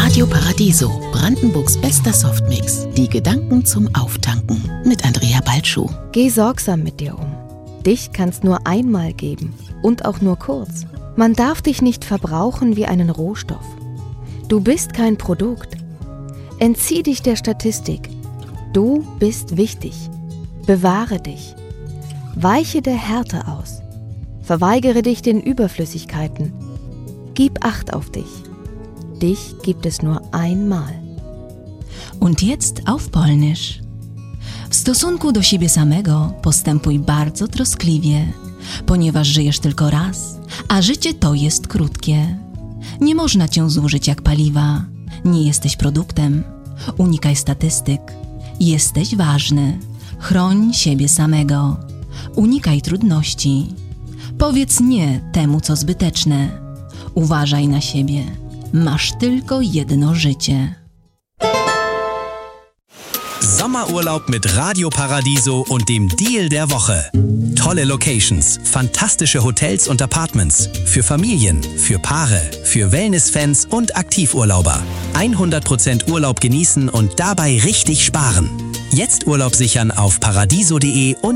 Radio Paradiso, Brandenburgs bester Softmix. Die Gedanken zum Auftanken mit Andrea Balschuh. Geh sorgsam mit dir um. Dich kann's nur einmal geben und auch nur kurz. Man darf dich nicht verbrauchen wie einen Rohstoff. Du bist kein Produkt. Entzieh dich der Statistik. Du bist wichtig. Bewahre dich. Weiche der Härte aus. Verweigere dich den Überflüssigkeiten. Gib Acht auf dich. Dich gibt es nur einmal. Und jetzt auf Polnisch. W stosunku do siebie samego postępuj bardzo troskliwie, ponieważ żyjesz tylko raz, a życie to jest krótkie. Nie można cię zużyć jak paliwa. Nie jesteś produktem. Unikaj statystyk. Jesteś ważny. Chroń siebie samego. Unikaj trudności. Powiedz nie temu, co zbyteczne. Uważaj na siebie. Masz tylko jedno życie. Sommerurlaub mit Radio Paradiso und dem Deal der Woche. Tolle Locations, fantastische Hotels und Apartments. Für Familien, für Paare, für Wellnessfans und Aktivurlauber. 100% Urlaub genießen und dabei richtig sparen. Jetzt Urlaub sichern auf paradiso.de und